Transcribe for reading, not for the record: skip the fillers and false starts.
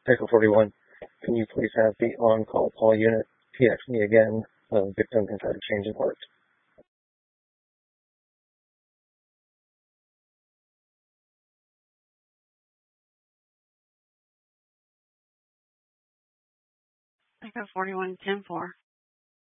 Echo 41, can you please have the on-call call unit PX me again? The victim has had a change of heart. Echo 41, 10-4.